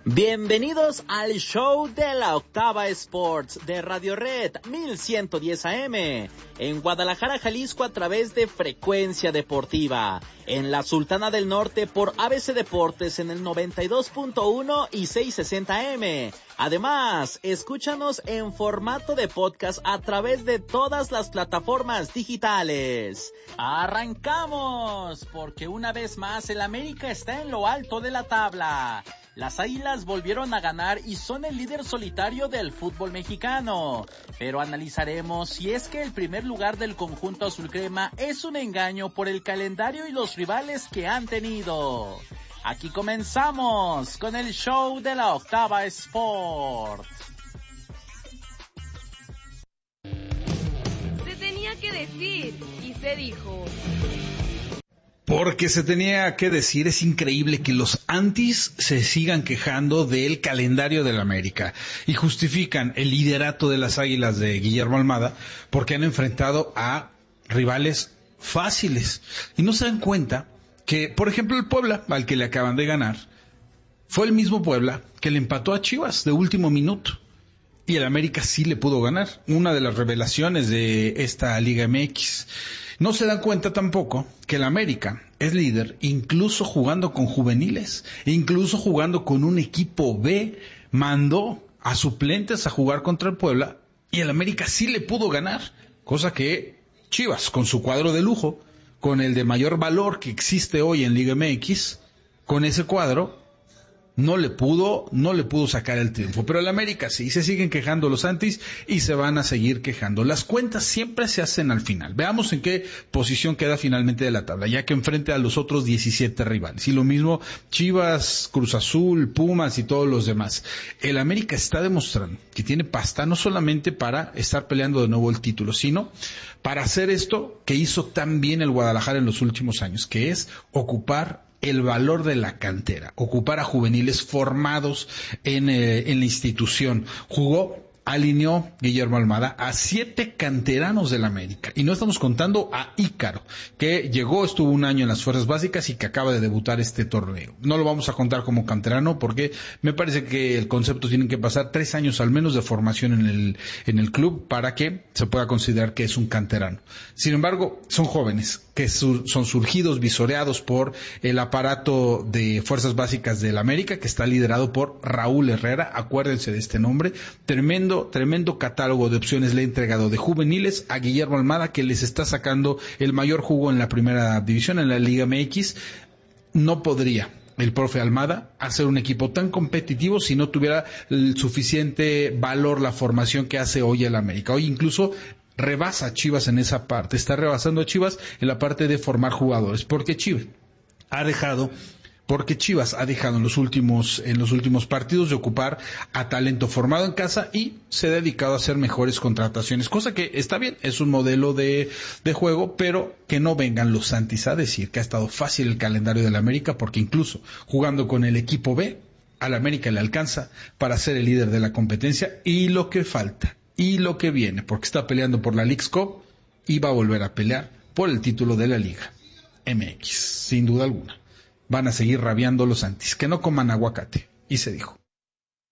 Bienvenidos al show de la Octava Sports de Radio Red 1110 AM en Guadalajara, Jalisco a través de Frecuencia Deportiva, en la Sultana del Norte por ABC Deportes en el 92.1 y 660 AM. Además, escúchanos en formato de podcast a través de todas las plataformas digitales. ¡Arrancamos! Porque una vez más el América está en lo alto de la tabla. Las Águilas volvieron a ganar y son el líder solitario del fútbol mexicano. Pero analizaremos si es que el primer lugar del conjunto azul crema es un engaño por el calendario y los rivales que han tenido. Aquí comenzamos con el show de la Octava Sport. Se tenía que decir y se dijo. Porque se tenía que decir, es increíble que los antis se sigan quejando del calendario del América y justifican el liderato de las Águilas de Guillermo Almada porque han enfrentado a rivales fáciles. Y no se dan cuenta que, por ejemplo, el Puebla, al que le acaban de ganar, fue el mismo Puebla que le empató a Chivas de último minuto. Y el América sí le pudo ganar, una de las revelaciones de esta Liga MX. No se dan cuenta tampoco que el América es líder, incluso jugando con juveniles, incluso jugando con un equipo B, mandó a suplentes a jugar contra el Puebla y el América sí le pudo ganar, cosa que Chivas, con su cuadro de lujo, con el de mayor valor que existe hoy en Liga MX, con ese cuadro, no le pudo sacar el triunfo. Pero el América sí, se siguen quejando los antis y se van a seguir quejando. Las cuentas siempre se hacen al final. Veamos en qué posición queda finalmente de la tabla, ya que enfrente a los otros 17 rivales. Y lo mismo Chivas, Cruz Azul, Pumas y todos los demás. El América está demostrando que tiene pasta no solamente para estar peleando de nuevo el título, sino para hacer esto que hizo tan bien el Guadalajara en los últimos años, que es ocupar el valor de la cantera, ocupar a juveniles formados en la institución. Alineó Guillermo Almada a 7 canteranos del América. Y no estamos contando a Ícaro, que llegó, estuvo un año en las fuerzas básicas y que acaba de debutar este torneo. No lo vamos a contar como canterano porque me parece que el concepto tiene que pasar 3 años al menos de formación en el club para que se pueda considerar que es un canterano. Sin embargo, son jóvenes que son surgidos, visoreados por el aparato de fuerzas básicas del América, que está liderado por Raúl Herrera. Acuérdense de este nombre. Tremendo catálogo de opciones le ha entregado de juveniles a Guillermo Almada, que les está sacando el mayor jugo en la primera división, en la Liga MX. No podría el profe Almada hacer un equipo tan competitivo si no tuviera el suficiente valor la formación que hace hoy el América. Hoy incluso rebasa a Chivas en esa parte, está rebasando a Chivas en la parte de formar jugadores, porque Chivas ha dejado en los últimos partidos de ocupar a talento formado en casa y se ha dedicado a hacer mejores contrataciones, cosa que está bien, es un modelo de juego, pero que no vengan los antis a decir que ha estado fácil el calendario del América, porque incluso jugando con el equipo B, al América le alcanza para ser el líder de la competencia y lo que falta y lo que viene, porque está peleando por la Leagues Cup y va a volver a pelear por el título de la Liga MX, sin duda alguna. Van a seguir rabiando los antis, que no coman aguacate, y se dijo.